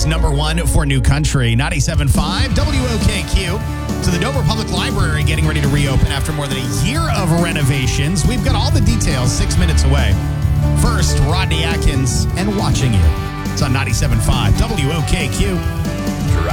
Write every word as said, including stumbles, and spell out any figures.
America's number one for new country, ninety-seven point five W O K Q. So the Dover Public Library getting ready to reopen after more than a year of renovations. We've got all the details six minutes away. First, Rodney Atkins and Watching You. It's on ninety-seven point five W O K Q.